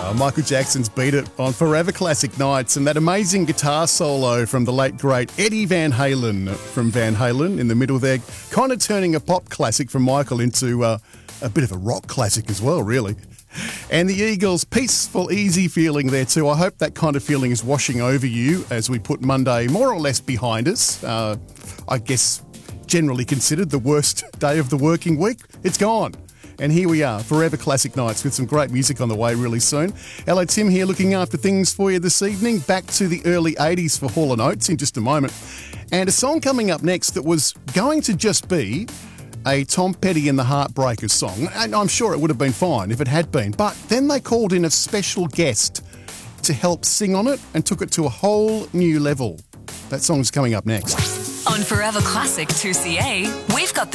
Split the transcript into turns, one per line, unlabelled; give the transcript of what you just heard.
Michael Jackson's Beat It on Forever Classic Nights, and that amazing guitar solo from the late, great Eddie Van Halen from Van Halen in the middle there, kind of turning a pop classic from Michael into a bit of a rock classic as well, really. And the Eagles, peaceful, easy feeling there too. I hope that kind of feeling is washing over you as we put Monday more or less behind us. I guess generally considered the worst day of the working week. It's gone. And here we are, Forever Classic Nights, with some great music on the way really soon. Hello, Tim here, looking after things for you this evening. Back to the early 80s for Hall & Oates in just a moment. And a song coming up next that was going to just be a Tom Petty and the Heartbreakers song. And I'm sure it would have been fine if it had been. But then they called in a special guest to help sing on it and took it to a whole new level. That song's coming up next.
On Forever Classic 2CA, we've got the